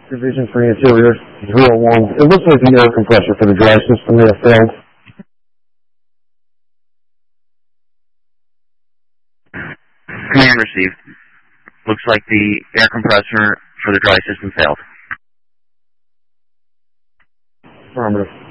Division for Interior 01. It looks like the air compressor for the dry system may have failed. Command received. Looks like the air compressor for the dry system failed. Affirmative.